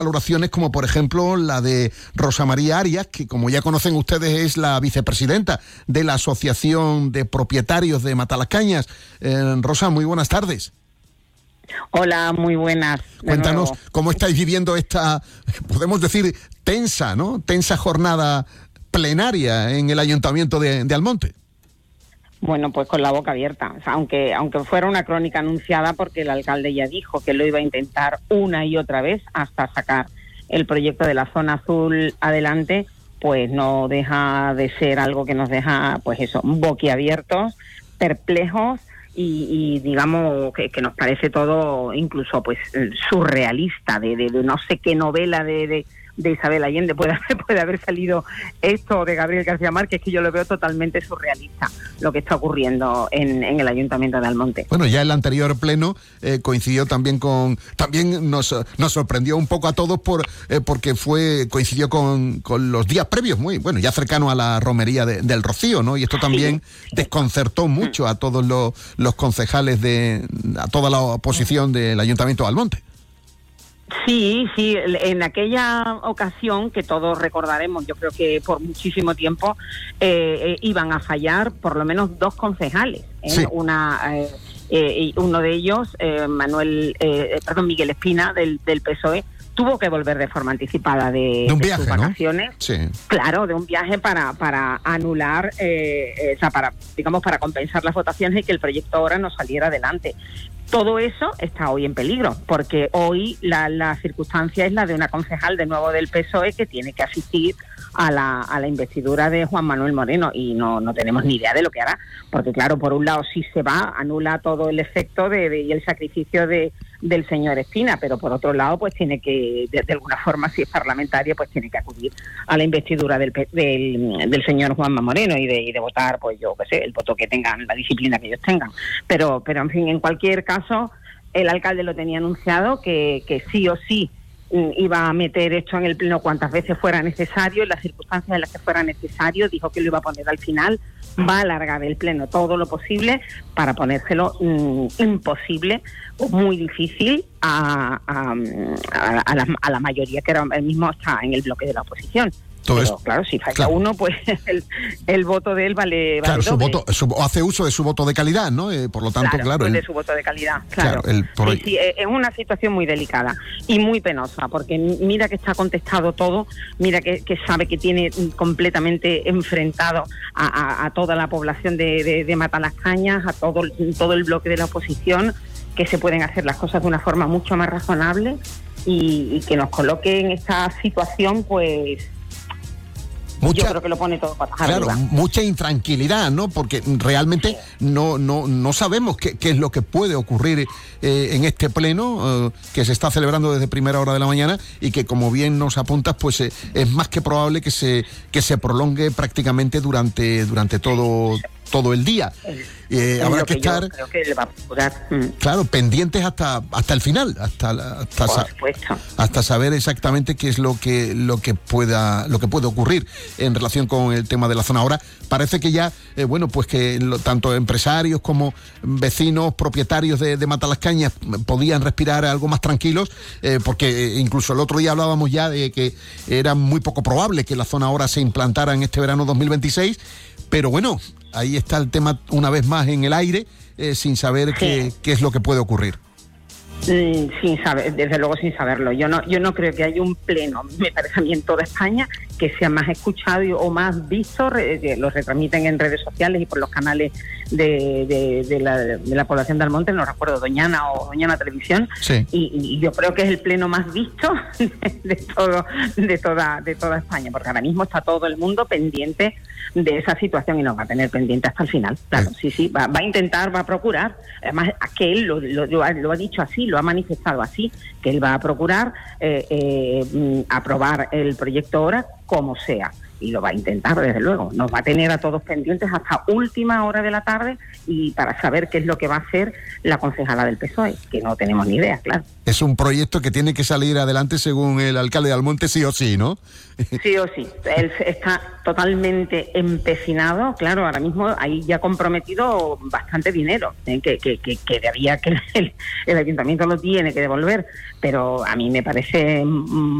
valoraciones como por ejemplo la de Rosa María Arias, que como ya conocen ustedes es la vicepresidenta de la Asociación de Propietarios de Matalascañas. Rosa, muy buenas tardes. Hola, muy buenas. Cuéntanos cómo estáis viviendo esta, podemos decir, tensa, ¿no? Tensa jornada plenaria en el Ayuntamiento de Almonte. Bueno, pues con la boca abierta. O sea, aunque fuera una crónica anunciada, porque el alcalde ya dijo que lo iba a intentar una y otra vez hasta sacar el proyecto de la zona azul adelante, pues no deja de ser algo que nos deja, pues eso, boquiabiertos, perplejos, y digamos que nos parece todo incluso pues surrealista, de no sé qué novela de Isabel Allende puede haber salido esto, de Gabriel García Márquez, que yo lo veo totalmente surrealista lo que está ocurriendo en el Ayuntamiento de Almonte. Bueno, ya el anterior pleno coincidió también nos sorprendió un poco a todos porque coincidió con los días previos, muy bueno, ya cercano a la romería del Rocío, ¿no? Y esto también desconcertó mucho a todos los concejales a toda la oposición del Ayuntamiento de Almonte. Sí, en aquella ocasión, que todos recordaremos, yo creo que por muchísimo tiempo, iban a fallar por lo menos dos concejales. Sí. Uno de ellos, Miguel Espina, del PSOE, tuvo que volver de forma anticipada de un viaje, sus vacaciones, ¿no? Sí. Claro, de un viaje para anular, para compensar las votaciones y que el proyecto ahora no saliera adelante. Todo eso está hoy en peligro, porque hoy la circunstancia es la de una concejal de nuevo del PSOE que tiene que asistir a la investidura de Juan Manuel Moreno, y no tenemos ni idea de lo que hará, porque claro, por un lado si se va, anula todo el efecto y el sacrificio del señor Espina, pero por otro lado pues tiene que, de alguna forma, si es parlamentaria, pues tiene que acudir a la investidura del señor Juanma Moreno y de votar, pues yo qué sé, el voto que tengan, la disciplina que ellos tengan, pero en fin, en cualquier caso, el alcalde lo tenía anunciado que sí o sí iba a meter esto en el pleno cuantas veces fuera necesario, en las circunstancias en las que fuera necesario, dijo que lo iba a poner al final, va a alargar el pleno todo lo posible para ponérselo imposible o muy difícil a la mayoría que ahora mismo está en el bloque de la oposición. Pero claro, si falla uno, pues el voto de él vale claro, doble. Hace uso de su voto de calidad, ¿no? Por lo tanto, claro. De su voto de calidad, claro. Sí, es una situación muy delicada y muy penosa, porque mira que está contestado todo, mira que sabe que tiene completamente enfrentado a toda la población de Matalascañas, a todo el bloque de la oposición, que se pueden hacer las cosas de una forma mucho más razonable y que nos coloque en esta situación, pues... yo creo que lo pone todo patas arriba. Mucha intranquilidad, ¿no? Porque realmente no sabemos qué es lo que puede ocurrir en este pleno que se está celebrando desde primera hora de la mañana y que, como bien nos apuntas, pues es más que probable que se prolongue prácticamente durante todo el día. Habrá que estar, creo que le va a procurar. Claro, pendientes hasta el final, hasta saber exactamente qué es lo que puede ocurrir en relación con el tema de la zona. Ahora parece que ya, pues que tanto empresarios como vecinos, propietarios de Matalascañas podían respirar algo más tranquilos, porque incluso el otro día hablábamos ya de que era muy poco probable que la zona ahora se implantara en este verano 2026, pero bueno, ahí está el tema una vez más en el aire, sin saber qué es lo que puede ocurrir. Sin saber, desde luego sin saberlo. Yo no creo que haya un pleno, me parece a mí, en toda España que sea más escuchado o más visto, lo retransmiten en redes sociales y por los canales de la población de Almonte, no recuerdo, Doñana o Doñana Televisión, sí. Y yo creo que es el pleno más visto de toda España, porque ahora mismo está todo el mundo pendiente de esa situación y nos va a tener pendiente hasta el final. Claro, sí, va a intentar, va a procurar, además que él lo ha dicho así, lo ha manifestado así, que él va a procurar aprobar el proyecto ahora como sea. y lo va a intentar, desde luego. Nos va a tener a todos pendientes hasta última hora de la tarde y para saber qué es lo que va a hacer la concejala del PSOE, que no tenemos ni idea, claro. Es un proyecto que tiene que salir adelante según el alcalde de Almonte, sí o sí, ¿no? Sí o sí. Él está totalmente empecinado, claro, ahora mismo ahí ya comprometido bastante dinero, que debía que el ayuntamiento lo tiene que devolver, pero a mí me parece